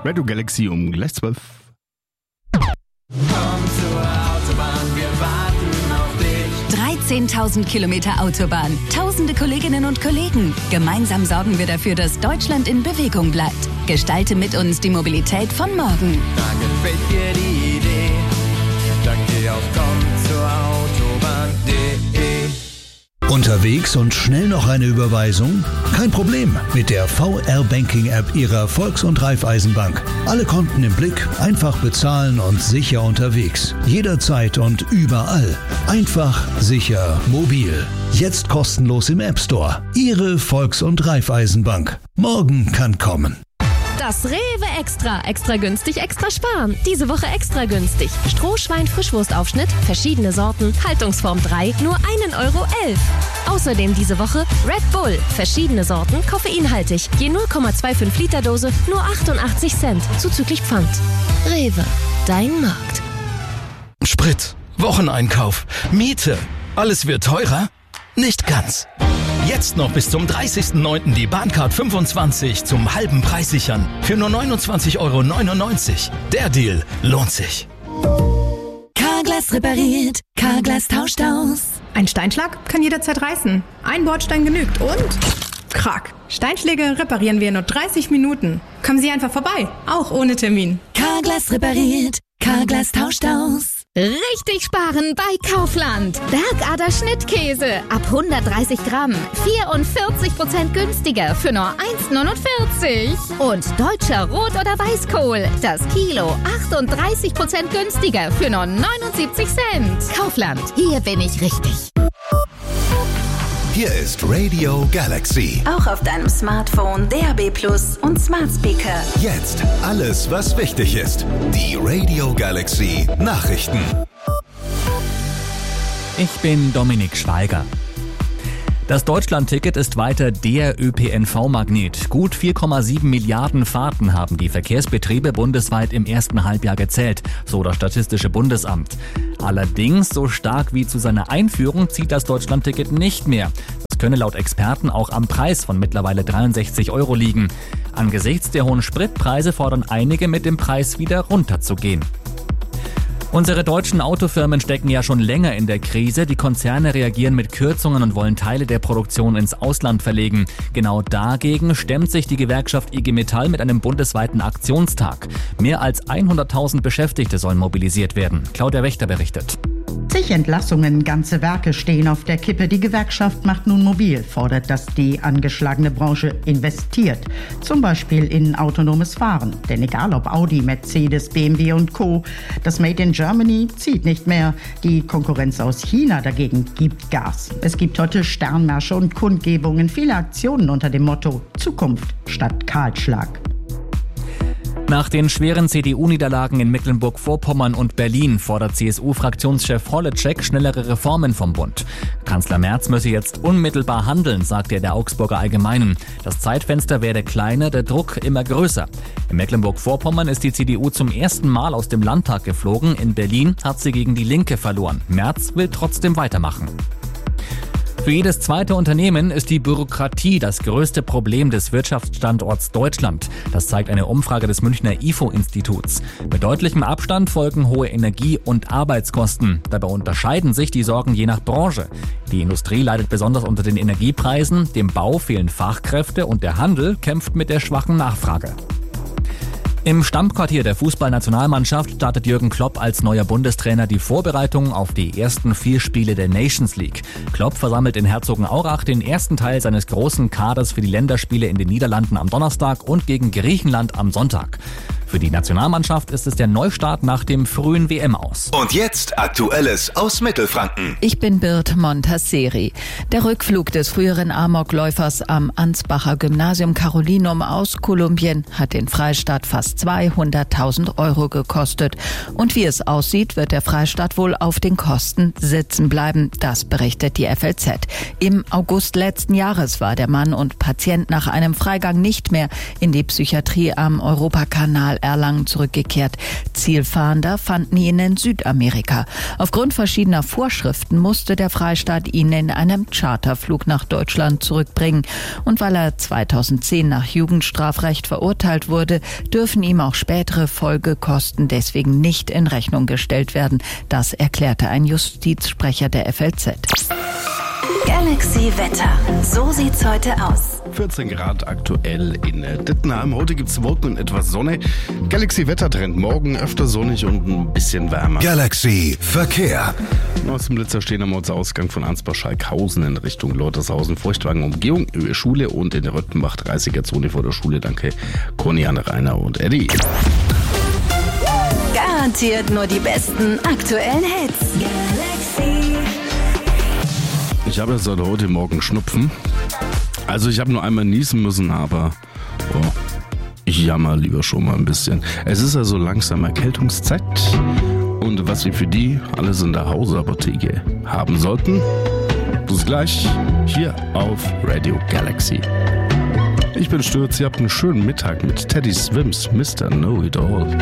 Radio Galaxy um gleich 12. Komm zur Autobahn, wir warten auf dich. 13.000 Kilometer Autobahn, tausende Kolleginnen und Kollegen. Gemeinsam sorgen wir dafür, dass Deutschland in Bewegung bleibt. Gestalte mit uns die Mobilität von morgen. Da gefällt dir die Idee, dann geh auf kommzurautobahn.de. Unterwegs und schnell noch eine Überweisung? Kein Problem mit der VR-Banking-App Ihrer Volks- und Raiffeisenbank. Alle Konten im Blick, einfach bezahlen und sicher unterwegs. Jederzeit und überall. Einfach, sicher, mobil. Jetzt kostenlos im App Store. Ihre Volks- und Raiffeisenbank. Morgen kann kommen. Das Rewe Extra. Extra günstig, extra sparen. Diese Woche extra günstig. Strohschwein-Frischwurstaufschnitt, verschiedene Sorten, Haltungsform 3, nur 1,11 Euro. Außerdem diese Woche Red Bull, verschiedene Sorten, koffeinhaltig. Je 0,25 Liter Dose, nur 88 Cent, zuzüglich Pfand. Rewe, dein Markt. Sprit, Wocheneinkauf, Miete. Alles wird teurer? Nicht ganz. Jetzt noch bis zum 30.09. die Bahncard 25 zum halben Preis sichern. Für nur 29,99 Euro. Der Deal lohnt sich. Carglass repariert, Carglass tauscht aus. Ein Steinschlag kann jederzeit reißen. Ein Bordstein genügt und... Krack. Steinschläge reparieren wir in nur 30 Minuten. Kommen Sie einfach vorbei, auch ohne Termin. Carglass repariert, Carglass tauscht aus. Richtig sparen bei Kaufland. Bergader Schnittkäse ab 130 Gramm. 44% günstiger für nur 1,49. Und deutscher Rot- oder Weißkohl. Das Kilo 38% günstiger für nur 79 Cent. Kaufland, hier bin ich richtig. Hier ist Radio Galaxy. Auch auf deinem Smartphone, DAB+ und Smart Speaker. Jetzt alles, was wichtig ist. Die Radio Galaxy Nachrichten. Ich bin Dominik Schweiger. Das Deutschland-Ticket ist weiter der ÖPNV-Magnet. Gut 4,7 Milliarden Fahrten haben die Verkehrsbetriebe bundesweit im ersten Halbjahr gezählt, so das Statistische Bundesamt. Allerdings, so stark wie zu seiner Einführung, zieht das Deutschland-Ticket nicht mehr. Das könne laut Experten auch am Preis von mittlerweile 63 Euro liegen. Angesichts der hohen Spritpreise fordern einige, mit dem Preis wieder runterzugehen. Unsere deutschen Autofirmen stecken ja schon länger in der Krise. Die Konzerne reagieren mit Kürzungen und wollen Teile der Produktion ins Ausland verlegen. Genau dagegen stemmt sich die Gewerkschaft IG Metall mit einem bundesweiten Aktionstag. Mehr als 100.000 Beschäftigte sollen mobilisiert werden. Claudia Wächter berichtet. Zig Entlassungen, ganze Werke stehen auf der Kippe. Die Gewerkschaft macht nun mobil, fordert, dass die angeschlagene Branche investiert. Zum Beispiel in autonomes Fahren. Denn egal ob Audi, Mercedes, BMW und Co., das Made in Germany zieht nicht mehr. Die Konkurrenz aus China dagegen gibt Gas. Es gibt heute Sternmärsche und Kundgebungen, viele Aktionen unter dem Motto Zukunft statt Kahlschlag. Nach den schweren CDU-Niederlagen in Mecklenburg-Vorpommern und Berlin fordert CSU-Fraktionschef Holleczek schnellere Reformen vom Bund. Kanzler Merz müsse jetzt unmittelbar handeln, sagte er der Augsburger Allgemeinen. Das Zeitfenster werde kleiner, der Druck immer größer. In Mecklenburg-Vorpommern ist die CDU zum ersten Mal aus dem Landtag geflogen. In Berlin hat sie gegen die Linke verloren. Merz will trotzdem weitermachen. Für jedes zweite Unternehmen ist die Bürokratie das größte Problem des Wirtschaftsstandorts Deutschland. Das zeigt eine Umfrage des Münchner IFO-Instituts. Mit deutlichem Abstand folgen hohe Energie- und Arbeitskosten. Dabei unterscheiden sich die Sorgen je nach Branche. Die Industrie leidet besonders unter den Energiepreisen, dem Bau fehlen Fachkräfte und der Handel kämpft mit der schwachen Nachfrage. Im Stammquartier der Fußballnationalmannschaft startet Jürgen Klopp als neuer Bundestrainer die Vorbereitung auf die ersten 4 Spiele der Nations League. Klopp versammelt in Herzogenaurach den ersten Teil seines großen Kaders für die Länderspiele in den Niederlanden am Donnerstag und gegen Griechenland am Sonntag. Für die Nationalmannschaft ist es der Neustart nach dem frühen WM-Aus. Und jetzt Aktuelles aus Mittelfranken. Ich bin Bird Montasseri. Der Rückflug des früheren Amokläufers am Ansbacher Gymnasium Carolinum aus Kolumbien hat den Freistaat fast 200.000 Euro gekostet. Und wie es aussieht, wird der Freistaat wohl auf den Kosten sitzen bleiben. Das berichtet die FLZ. Im August letzten Jahres war der Mann und Patient nach einem Freigang nicht mehr in die Psychiatrie am Europakanal Erlangen zurückgekehrt. Zielfahnder fanden ihn in Südamerika. Aufgrund verschiedener Vorschriften musste der Freistaat ihn in einem Charterflug nach Deutschland zurückbringen. Und weil er 2010 nach Jugendstrafrecht verurteilt wurde, dürfen ihm auch spätere Folgekosten deswegen nicht in Rechnung gestellt werden. Das erklärte ein Justizsprecher der FLZ. Galaxy Wetter. So sieht's heute aus. 14 Grad aktuell in Dittenheim. Heute gibt's Wolken und etwas Sonne. Galaxy Wettertrend. Morgen öfter sonnig und ein bisschen wärmer. Galaxy Verkehr. Aus dem Blitzer stehen am Ortsausgang von Ansbach-Schalkhausen in Richtung Leutershausen. Feuchtwagen-Umgehung, Schule und in der Röttenbach 30er-Zone vor der Schule. Danke Conny, Rainer und Eddie. Garantiert nur die besten aktuellen Hits. Galaxy. Ich habe seit heute Morgen Schnupfen. Also ich habe nur einmal niesen müssen, aber ich jammer lieber schon mal ein bisschen. Es ist also langsam Erkältungszeit. Und was wir für die alles in der Hausapotheke haben sollten, bis gleich hier auf Radio Galaxy. Ich bin Stürz, ihr habt einen schönen Mittag mit Teddy Swims, Mr. Know It All.